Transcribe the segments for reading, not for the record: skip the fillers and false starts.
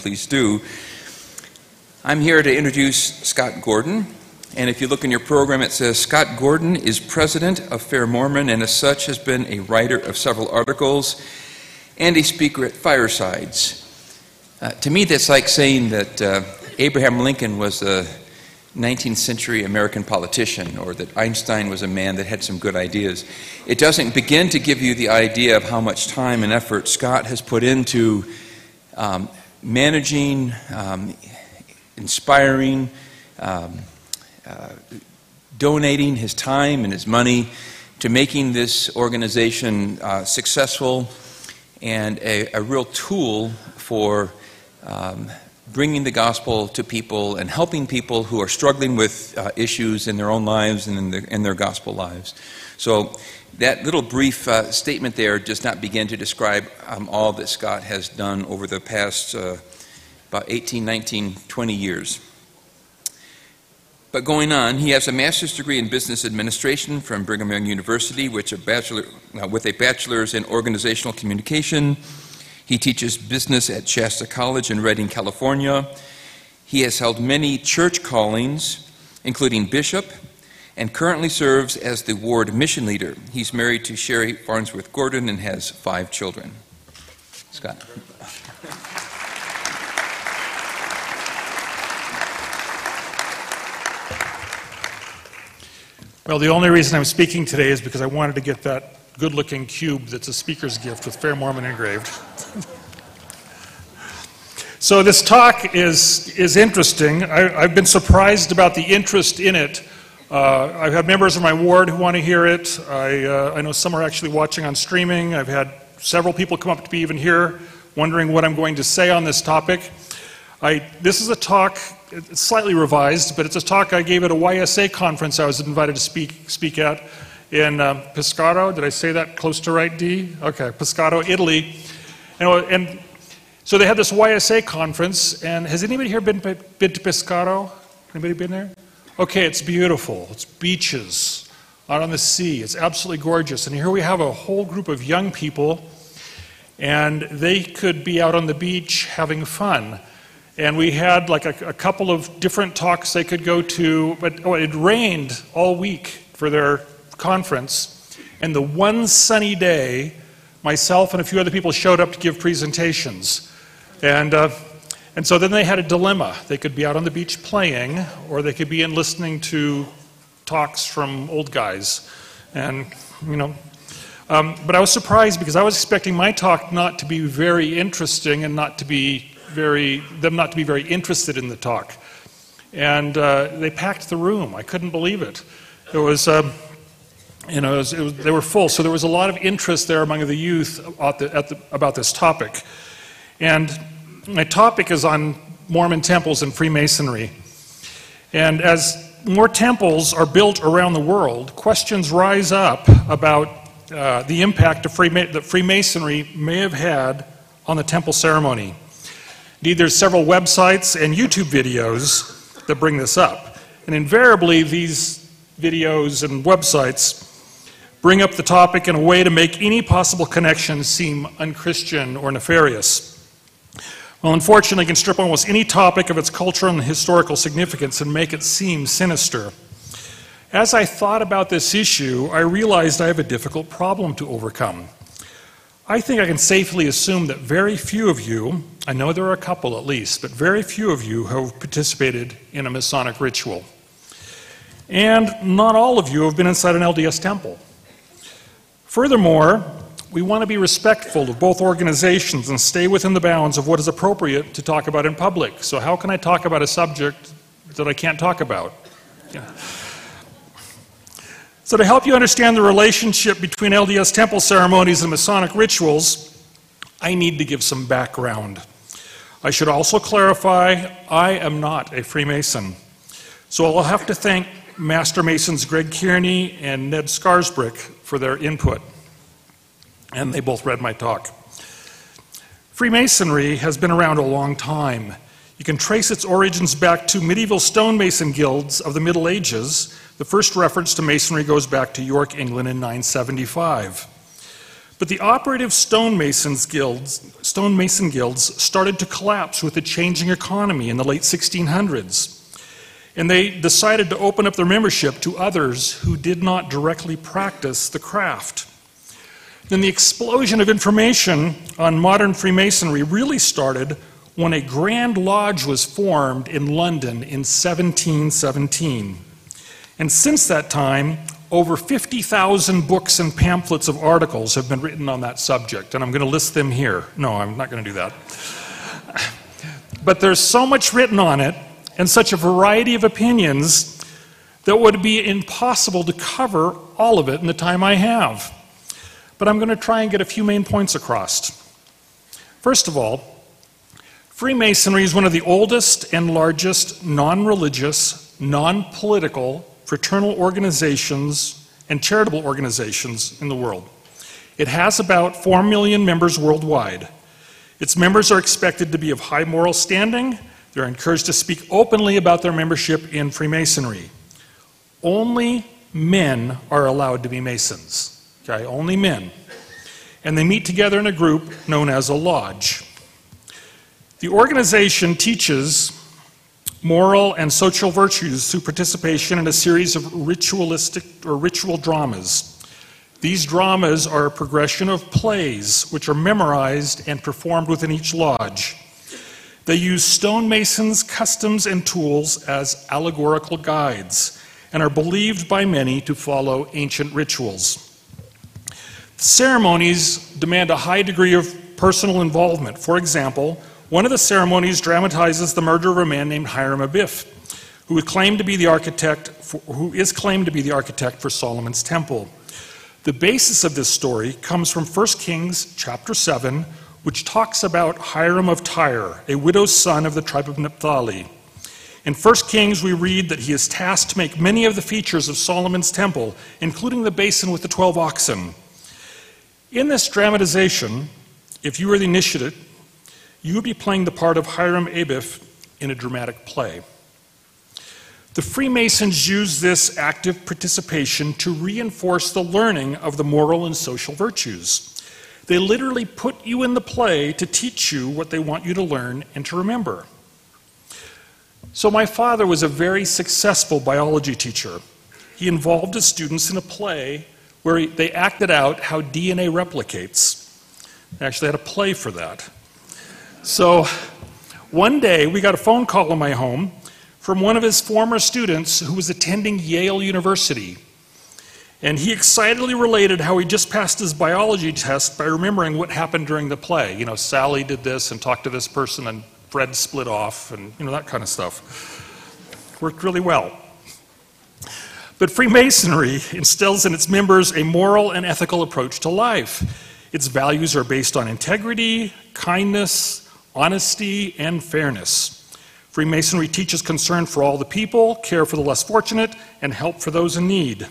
Please do. I'm here to introduce Scott Gordon, and if you look in your program, it says Scott Gordon is president of Fair Mormon, and as such has been a writer of several articles and a speaker at firesides. To me, that's like saying that Abraham Lincoln was a 19th century American politician, or that Einstein was a man that had some good ideas. It doesn't begin to give you the idea of how much time and effort Scott has put into managing, inspiring, donating his time and his money to making this organization successful and a real tool for bringing the gospel to people and helping people who are struggling with issues in their own lives and in their gospel lives. So that little brief statement there does not begin to describe all that Scott has done over the past about 18, 19, 20 years. But going on, he has a master's degree in business administration from Brigham Young University, with a bachelor's in organizational communication. He teaches business at Shasta College in Redding, California. He has held many church callings, including bishop, and currently serves as the ward mission leader. He's married to Sherry Farnsworth Gordon and has 5 children. Scott. Well, the only reason I'm speaking today is because I wanted to get that good-looking cube that's a speaker's gift with Fair Mormon engraved. So this talk is interesting. I've been surprised about the interest in it. I have members of my ward who want to hear it. I know some are actually watching on streaming. I've had several people come up to me even here wondering what I'm going to say on this topic. This is a talk, it's slightly revised, but it's a talk I gave at a YSA conference I was invited to speak at in Pescara. Did I say that close to right, Dee? Okay, Pescara, Italy. And so they had this YSA conference, and has anybody here been to Pescara? Anybody been there? Okay, it's beautiful. It's beaches out on the sea. It's absolutely gorgeous. And here we have a whole group of young people, and they could be out on the beach having fun. And we had like a couple of different talks they could go to, but it rained all week for their conference. And the one sunny day, myself and a few other people showed up to give presentations. And so then they had a dilemma. They could be out on the beach playing, or they could be in listening to talks from old guys. And, you know, but I was surprised because I was expecting my talk not to be very interesting and not to be them not to be very interested in the talk. And they packed the room. I couldn't believe it. It was, they were full. So there was a lot of interest there among the youth about this topic. And my topic is on Mormon temples and Freemasonry. And as more temples are built around the world, questions rise up about the impact that Freemasonry may have had on the temple ceremony. Indeed, there's several websites and YouTube videos that bring this up. And invariably, these videos and websites bring up the topic in a way to make any possible connection seem unchristian or nefarious. Well, unfortunately, it can strip almost any topic of its cultural and historical significance and make it seem sinister. As I thought about this issue, I realized I have a difficult problem to overcome. I think I can safely assume that very few of you, I know there are a couple at least, but very few of you have participated in a Masonic ritual. And not all of you have been inside an LDS temple. Furthermore, we want to be respectful of both organizations and stay within the bounds of what is appropriate to talk about in public. So how can I talk about a subject that I can't talk about? Yeah. So to help you understand the relationship between LDS temple ceremonies and Masonic rituals, I need to give some background. I should also clarify, I am not a Freemason. So I'll have to thank Master Masons Greg Kearney and Ned Scarsbrick for their input. And they both read my talk. Freemasonry has been around a long time. You can trace its origins back to medieval stonemason guilds of the Middle Ages. The first reference to Masonry goes back to York, England in 975. But the operative stonemason guilds started to collapse with the changing economy in the late 1600s. And they decided to open up their membership to others who did not directly practice the craft. Then the explosion of information on modern Freemasonry really started when a Grand Lodge was formed in London in 1717. And since that time, over 50,000 books and pamphlets of articles have been written on that subject, and I'm going to list them here. No, I'm not going to do that. But there's so much written on it, and such a variety of opinions, that it would be impossible to cover all of it in the time I have. But I'm going to try and get a few main points across. First of all, Freemasonry is one of the oldest and largest non-religious, non-political fraternal organizations and charitable organizations in the world. It has about 4 million members worldwide. Its members are expected to be of high moral standing. They're encouraged to speak openly about their membership in Freemasonry. Only men are allowed to be Masons, okay? Only men. And they meet together in a group known as a lodge. The organization teaches moral and social virtues through participation in a series of ritual dramas. These dramas are a progression of plays which are memorized and performed within each lodge. They use stonemasons' customs and tools as allegorical guides and are believed by many to follow ancient rituals. The ceremonies demand a high degree of personal involvement. For example, one of the ceremonies dramatizes the murder of a man named Hiram Abiff, who is claimed to be the architect for Solomon's temple. The basis of this story comes from 1 Kings chapter 7, which talks about Hiram of Tyre, a widow's son of the tribe of Naphtali. In 1 Kings, we read that he is tasked to make many of the features of Solomon's temple, including the basin with the 12 oxen. In this dramatization, if you were the initiate, you would be playing the part of Hiram Abiff in a dramatic play. The Freemasons use this active participation to reinforce the learning of the moral and social virtues. They literally put you in the play to teach you what they want you to learn and to remember. So my father was a very successful biology teacher. He involved his students in a play where they acted out how DNA replicates. They actually had a play for that. So one day we got a phone call in my home from one of his former students who was attending Yale University. And he excitedly related how he just passed his biology test by remembering what happened during the play. You know, Sally did this and talked to this person and Fred split off and, you know, that kind of stuff. Worked really well. But Freemasonry instills in its members a moral and ethical approach to life. Its values are based on integrity, kindness, honesty, and fairness. Freemasonry teaches concern for all the people, care for the less fortunate, and help for those in need.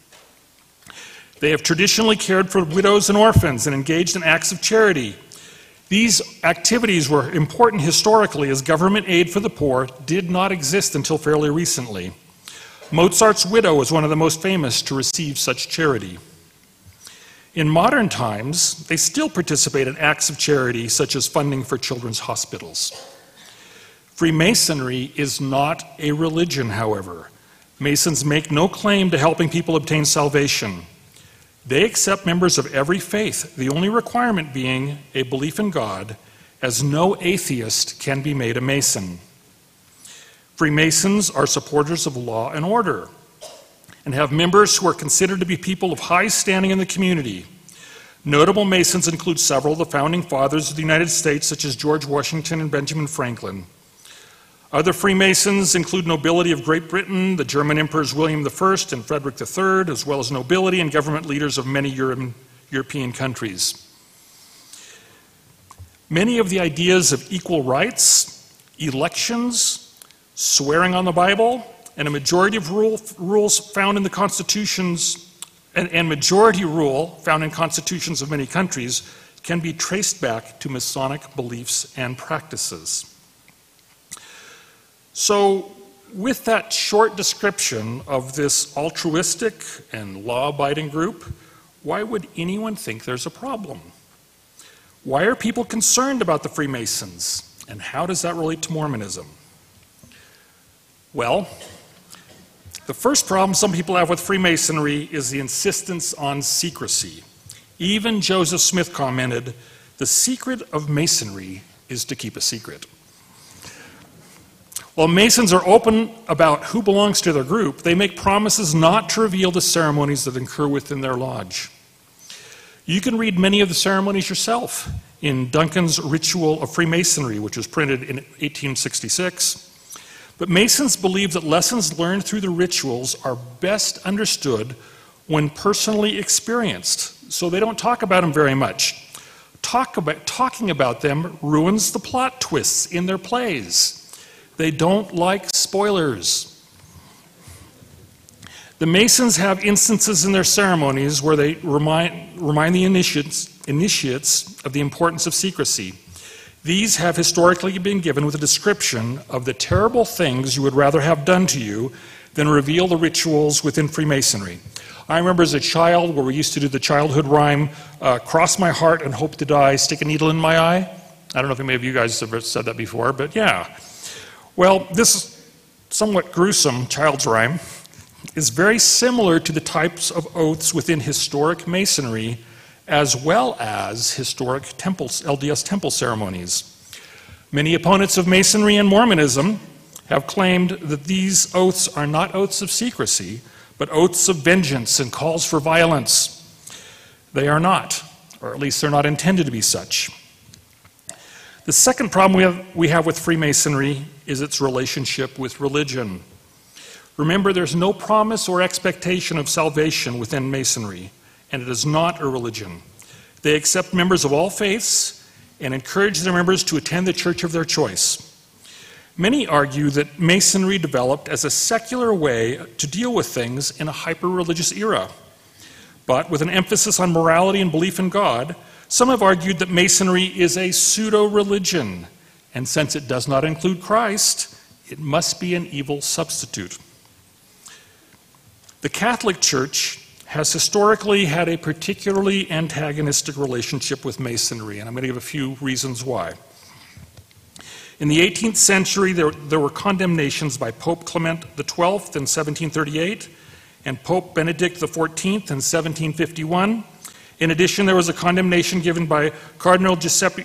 They have traditionally cared for widows and orphans and engaged in acts of charity. These activities were important historically, as government aid for the poor did not exist until fairly recently. Mozart's widow was one of the most famous to receive such charity. In modern times, they still participate in acts of charity, such as funding for children's hospitals. Freemasonry is not a religion, however. Masons make no claim to helping people obtain salvation. They accept members of every faith, the only requirement being a belief in God, as no atheist can be made a Mason. Freemasons are supporters of law and order and have members who are considered to be people of high standing in the community. Notable Masons include several of the founding fathers of the United States, such as George Washington and Benjamin Franklin. Other Freemasons include nobility of Great Britain, the German emperors William I and Frederick III, as well as nobility and government leaders of many European countries. Many of the ideas of equal rights, elections, swearing on the Bible, and a majority of rules found in the constitutions, and majority rule found in constitutions of many countries can be traced back to Masonic beliefs and practices. So, with that short description of this altruistic and law-abiding group, why would anyone think there's a problem? Why are people concerned about the Freemasons? And how does that relate to Mormonism? Well, the first problem some people have with Freemasonry is the insistence on secrecy. Even Joseph Smith commented, "The secret of Masonry is to keep a secret." While Masons are open about who belongs to their group, they make promises not to reveal the ceremonies that occur within their lodge. You can read many of the ceremonies yourself in Duncan's Ritual of Freemasonry, which was printed in 1866. But Masons believe that lessons learned through the rituals are best understood when personally experienced, so they don't talk about them very much. Talking about them ruins the plot twists in their plays. They don't like spoilers. The Masons have instances in their ceremonies where they remind the initiates of the importance of secrecy. These have historically been given with a description of the terrible things you would rather have done to you than reveal the rituals within Freemasonry. I remember as a child where we used to do the childhood rhyme, cross my heart and hope to die, stick a needle in my eye. I don't know if any of you guys have ever said that before, but yeah. Well, this somewhat gruesome child's rhyme is very similar to the types of oaths within historic Masonry as well as historic temples, LDS temple ceremonies. Many opponents of Masonry and Mormonism have claimed that these oaths are not oaths of secrecy, but oaths of vengeance and calls for violence. They are not, or at least they're not intended to be such. The second problem we have with Freemasonry is its relationship with religion. Remember, there's no promise or expectation of salvation within Masonry, and it is not a religion. They accept members of all faiths and encourage their members to attend the church of their choice. Many argue that Masonry developed as a secular way to deal with things in a hyper-religious era. But with an emphasis on morality and belief in God, some have argued that Masonry is a pseudo-religion, and since it does not include Christ, it must be an evil substitute. The Catholic Church has historically had a particularly antagonistic relationship with Masonry, and I'm going to give a few reasons why. In the 18th century, there were condemnations by Pope Clement XII in 1738 and Pope Benedict XIV in 1751. In addition, there was a condemnation given by Cardinal Giuseppe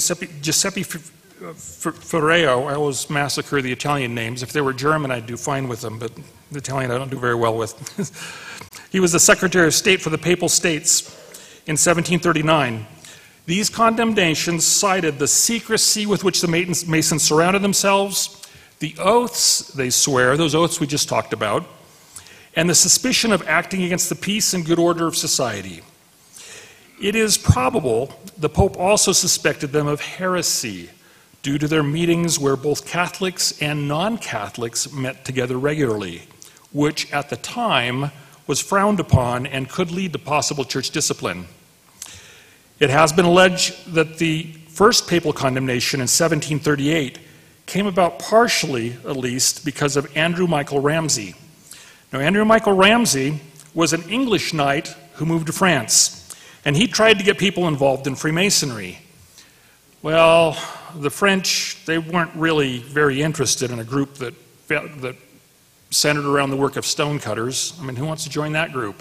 Ferreo. I always massacre the Italian names. If they were German, I'd do fine with them, but the Italian I don't do very well with. He was the Secretary of State for the Papal States in 1739. These condemnations cited the secrecy with which the Masons surrounded themselves, the oaths they swear, those oaths we just talked about, and the suspicion of acting against the peace and good order of society. It is probable the Pope also suspected them of heresy due to their meetings where both Catholics and non-Catholics met together regularly, which at the time was frowned upon and could lead to possible church discipline. It has been alleged that the first papal condemnation in 1738 came about partially, at least, because of Andrew Michael Ramsay. Now, Andrew Michael Ramsay was an English knight who moved to France, and he tried to get people involved in Freemasonry. Well, the French, they weren't really very interested in a group that centered around the work of stonecutters. I mean, who wants to join that group?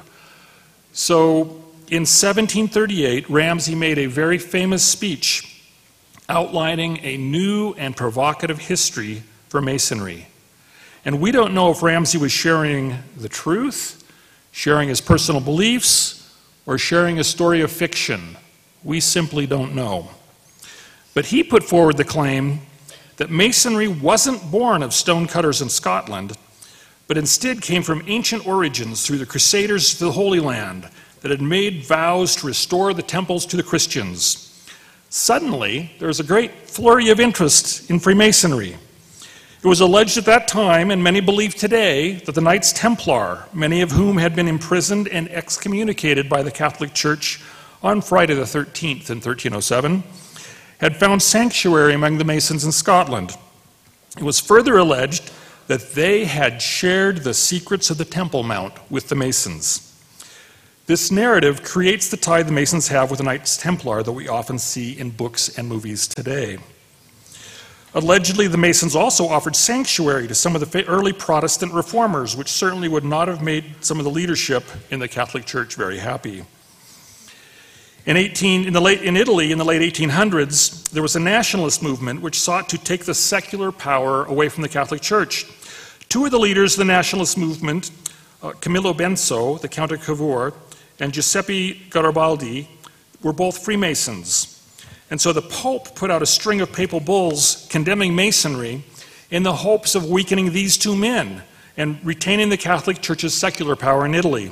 So, in 1738, Ramsay made a very famous speech outlining a new and provocative history for Masonry. And we don't know if Ramsay was sharing the truth, sharing his personal beliefs, or sharing a story of fiction. We simply don't know. But he put forward the claim that Masonry wasn't born of stonecutters in Scotland, but instead came from ancient origins through the Crusaders to the Holy Land that had made vows to restore the temples to the Christians. Suddenly, there was a great flurry of interest in Freemasonry. It was alleged at that time, and many believe today, that the Knights Templar, many of whom had been imprisoned and excommunicated by the Catholic Church on Friday the 13th in 1307, had found sanctuary among the Masons in Scotland. It was further alleged that they had shared the secrets of the Temple Mount with the Masons. This narrative creates the tie the Masons have with the Knights Templar that we often see in books and movies today. Allegedly, the Masons also offered sanctuary to some of the early Protestant reformers, which certainly would not have made some of the leadership in the Catholic Church very happy. In Italy, in the late 1800s, there was a nationalist movement which sought to take the secular power away from the Catholic Church. Two of the leaders of the nationalist movement, Camillo Benso, the Count of Cavour, and Giuseppe Garibaldi, were both Freemasons. And so the Pope put out a string of papal bulls condemning Masonry in the hopes of weakening these two men and retaining the Catholic Church's secular power in Italy.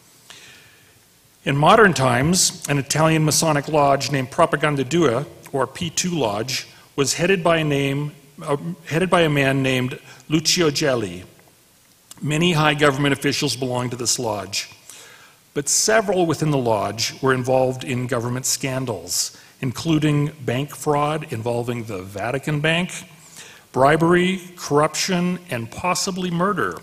In modern times, an Italian Masonic lodge named Propaganda Due, or P2 Lodge, was headed by a man named Lucio Gelli. Many high government officials belonged to this lodge, but several within the lodge were involved in government scandals, including bank fraud involving the Vatican Bank, bribery, corruption, and possibly murder.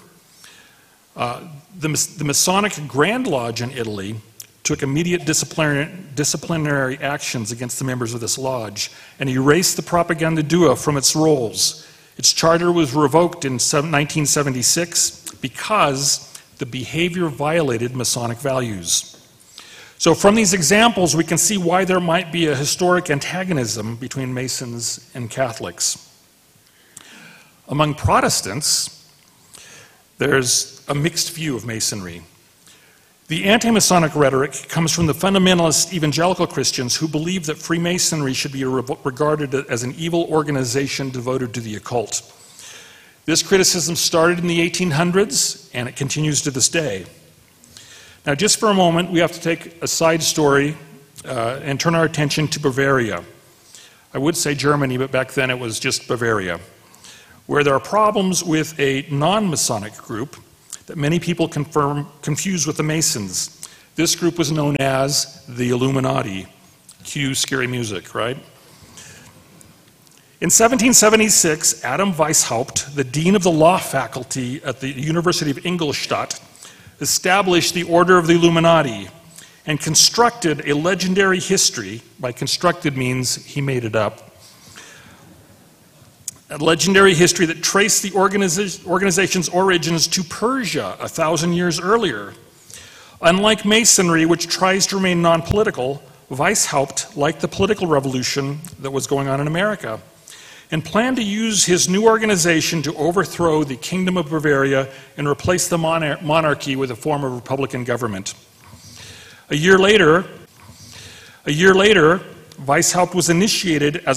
The Masonic Grand Lodge in Italy took immediate disciplinary actions against the members of this lodge and erased the Propaganda Due from its rolls. Its charter was revoked in 1976 because the behavior violated Masonic values. So from these examples, we can see why there might be a historic antagonism between Masons and Catholics. Among Protestants, there's a mixed view of Masonry. The anti-Masonic rhetoric comes from the fundamentalist evangelical Christians who believe that Freemasonry should be regarded as an evil organization devoted to the occult. This criticism started in the 1800s, and it continues to this day. Now, just for a moment, we have to take a side story and turn our attention to Bavaria. I would say Germany, but back then it was just Bavaria, where there are problems with a non-Masonic group that many people confuse with the Masons. This group was known as the Illuminati. Cue scary music, right? In 1776, Adam Weishaupt, the dean of the law faculty at the University of Ingolstadt, established the Order of the Illuminati and constructed a legendary history. By constructed means he made it up. A legendary history that traced the organization's origins to Persia 1,000 years earlier. Unlike Masonry, which tries to remain non-political, Weishaupt liked the political revolution that was going on in America and planned to use his new organization to overthrow the Kingdom of Bavaria and replace the monarchy with a form of republican government. A year later, Weishaupt was initiated as